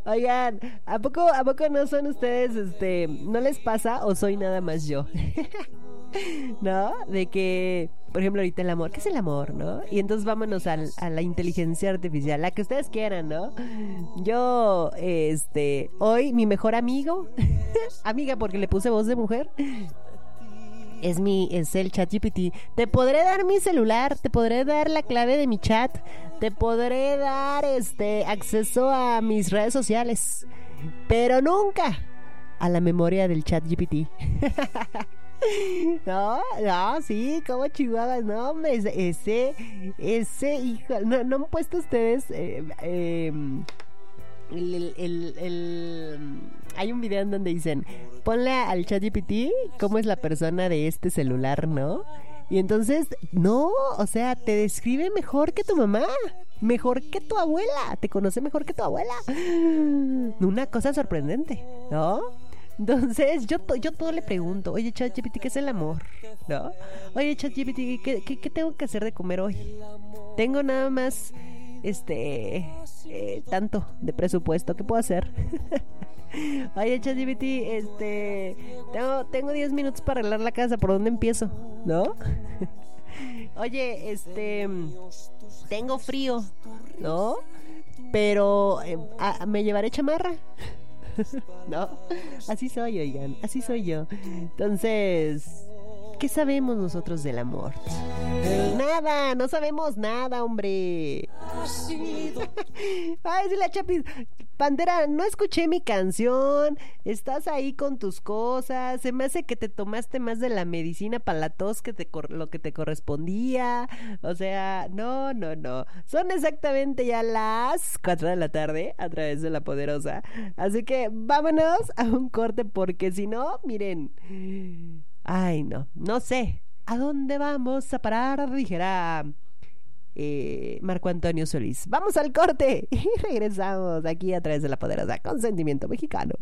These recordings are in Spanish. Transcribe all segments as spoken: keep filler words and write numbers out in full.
Oigan, ¿a poco, a poco no son ustedes, este, no les pasa o soy nada más yo? ¿No? De que, por ejemplo, ahorita el amor, ¿qué es el amor, no? Y entonces vámonos al, a la inteligencia artificial, la que ustedes quieran, ¿no? Yo, este, hoy mi mejor amigo, amiga porque le puse voz de mujer, es mi, es el ChatGPT. Te podré dar mi celular, te podré dar la clave de mi chat, te podré dar, este, acceso a mis redes sociales, pero nunca a la memoria del ChatGPT. No, no, sí, como chihuahuas, no, hombre, ese, ese, hijo, no, no han puesto ustedes, eh, eh, el, el, el, el, hay un video en donde dicen, ponle al ChatGPT cómo es la persona de este celular, ¿no? Y entonces, no, o sea, te describe mejor que tu mamá, mejor que tu abuela, te conoce mejor que tu abuela. Una cosa sorprendente, ¿no? Entonces, yo, to- yo todo le pregunto, oye, ChatGPT, ¿qué es el amor? ¿No? Oye, ChatGPT, ¿qué, qué, qué tengo que hacer de comer hoy? Tengo nada más, este, eh, tanto de presupuesto, ¿qué puedo hacer? Oye, ChatGPT, este, tengo, tengo diez minutos para arreglar la casa, ¿por dónde empiezo? ¿No? Oye, este, tengo frío, ¿no? Pero, eh, a- ¿me llevaré chamarra? ¿No? Así soy, oigan, así soy yo. Entonces, ¿qué sabemos nosotros del amor? Nada, no sabemos nada, hombre. Ay, sí, la Chapis. Pantera, no escuché mi canción. Estás ahí con tus cosas. Se me hace que te tomaste más de la medicina para la tos que te cor- lo que te correspondía. O sea, no, no, no. Son exactamente ya las cuatro de la tarde a través de La Poderosa. Así que vámonos a un corte porque si no, miren. Ay, no, no sé. ¿A dónde vamos a parar? Dijera eh, Marco Antonio Solís. Vamos al corte y regresamos aquí a través de La Poderosa con Sentimiento Mexicano.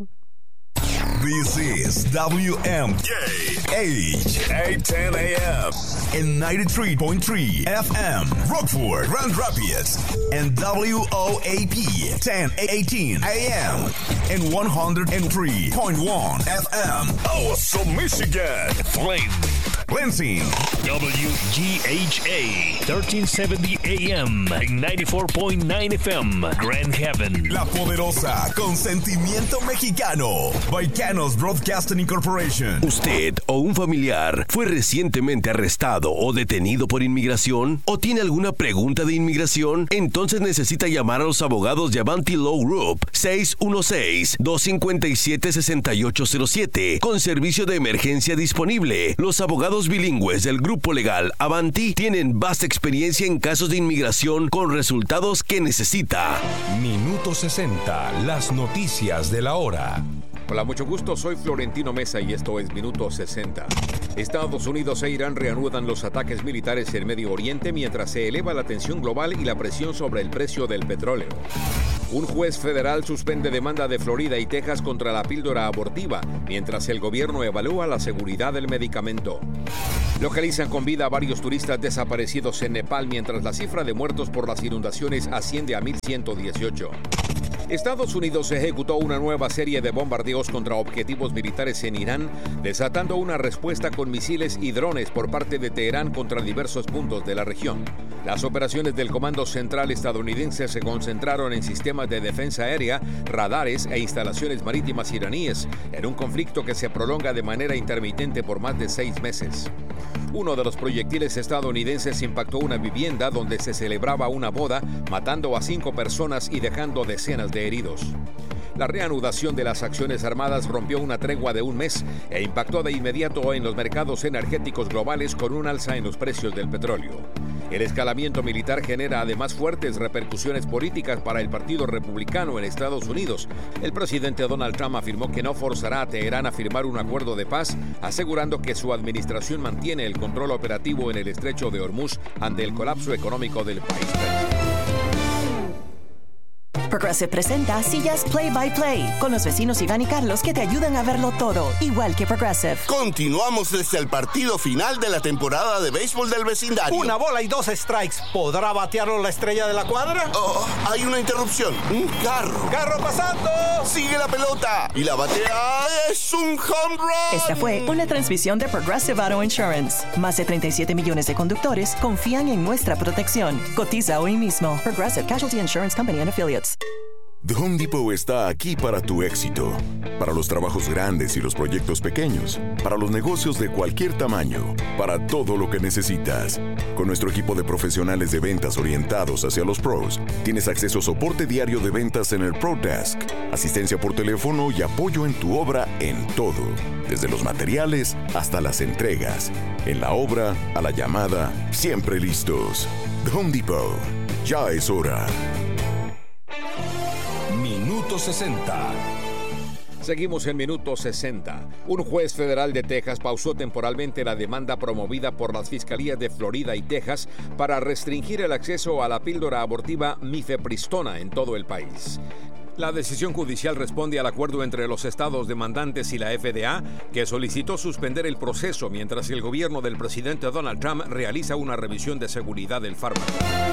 This is W M K H eight ten A M and ninety-three point three F M Rockford, Grand Rapids, and W O A P ten eighteen A M and one oh three point one F M Awesome, Michigan. Flame Lansing, W G H A thirteen seventy A M and ninety-four point nine F M Grand Haven. La Poderosa con Sentimiento Mexicano. Vaicanos Broadcasting Incorporation. ¿Usted o un familiar fue recientemente arrestado o detenido por inmigración? ¿O tiene alguna pregunta de inmigración? Entonces necesita llamar a los abogados de Avanti Law Group seis uno seis, dos cinco siete, seis ocho cero siete con servicio de emergencia disponible. Los abogados bilingües del grupo legal Avanti tienen vasta experiencia en casos de inmigración con resultados que necesita. Minuto sesenta, las noticias de la hora. Hola, mucho gusto, soy Florentino Mesa y esto es Minuto sesenta. Estados Unidos e Irán reanudan los ataques militares en Medio Oriente mientras se eleva la tensión global y la presión sobre el precio del petróleo. Un juez federal suspende demanda de Florida y Texas contra la píldora abortiva, mientras el gobierno evalúa la seguridad del medicamento. Localizan con vida a varios turistas desaparecidos en Nepal, mientras la cifra de muertos por las inundaciones asciende a mil ciento dieciocho. Estados Unidos ejecutó una nueva serie de bombardeos contra objetivos militares en Irán, desatando una respuesta con misiles y drones por parte de Teherán contra diversos puntos de la región. Las operaciones del Comando Central estadounidense se concentraron en sistemas de defensa aérea, radares e instalaciones marítimas iraníes, en un conflicto que se prolonga de manera intermitente por más de seis meses. Uno de los proyectiles estadounidenses impactó una vivienda donde se celebraba una boda, matando a cinco personas y dejando decenas de heridos. La reanudación de las acciones armadas rompió una tregua de un mes e impactó de inmediato en los mercados energéticos globales con un alza en los precios del petróleo. El escalamiento militar genera además fuertes repercusiones políticas para el Partido Republicano en Estados Unidos. El presidente Donald Trump afirmó que no forzará a Teherán a firmar un acuerdo de paz, asegurando que su administración mantiene el control operativo en el estrecho de Hormuz ante el colapso económico del país. Progressive presenta Sillas Play by Play, con los vecinos Iván y Carlos que te ayudan a verlo todo, igual que Progressive. Continuamos desde el partido final de la temporada de béisbol del vecindario. Una bola y dos strikes. ¿Podrá batearlo la estrella de la cuadra? Oh, hay una interrupción. Un carro. ¡Carro pasando! Sigue la pelota. Y la batea es un home run. Esta fue una transmisión de Progressive Auto Insurance. Más de treinta y siete millones de conductores confían en nuestra protección. Cotiza hoy mismo. Progressive Casualty Insurance Company and Affiliates. The Home Depot está aquí para tu éxito, para los trabajos grandes y los proyectos pequeños, para los negocios de cualquier tamaño, para todo lo que necesitas. Con nuestro equipo de profesionales de ventas orientados hacia los pros, tienes acceso a soporte diario de ventas en el Pro Desk, asistencia por teléfono y apoyo en tu obra en todo, desde los materiales hasta las entregas. En la obra, a la llamada, siempre listos. The Home Depot. Ya es hora. Minuto sesenta. Seguimos en minuto sesenta. Un juez federal de Texas pausó temporalmente la demanda promovida por las fiscalías de Florida y Texas para restringir el acceso a la píldora abortiva mifepristona en todo el país. La decisión judicial responde al acuerdo entre los estados demandantes y la F D A, que solicitó suspender el proceso mientras el gobierno del presidente Donald Trump realiza una revisión de seguridad del fármaco.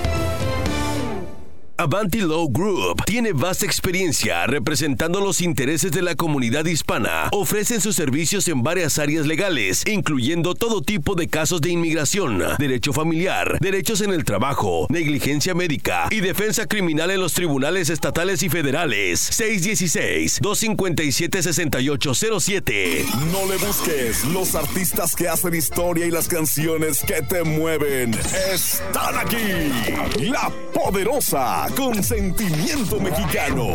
Avanti Law Group tiene vasta experiencia representando los intereses de la comunidad hispana. Ofrecen sus servicios en varias áreas legales, incluyendo todo tipo de casos de inmigración, derecho familiar, derechos en el trabajo, negligencia médica y defensa criminal en los tribunales estatales y federales. seis uno seis, dos cinco siete, seis ocho cero siete. No le busques. Los artistas que hacen historia y las canciones que te mueven están aquí. La Poderosa, con sentimiento mexicano.